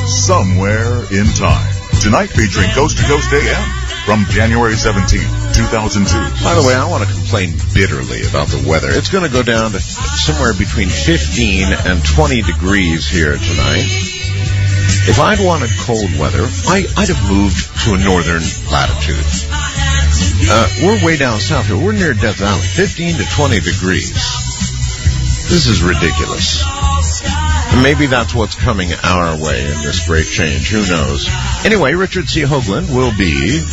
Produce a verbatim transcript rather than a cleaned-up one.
somewhere in time. Tonight featuring Coast to Coast A M from January seventeenth, two thousand two. By the way, I want to complain bitterly about the weather. It's going to go down to somewhere between fifteen and twenty degrees here tonight. If I'd wanted cold weather, I, I'd have moved to a northern latitude. Uh, we're way down south here. We're near Death Valley. fifteen to twenty degrees. This is ridiculous. Maybe that's what's coming our way in this great change. Who knows? Anyway, Richard C. Hoagland will be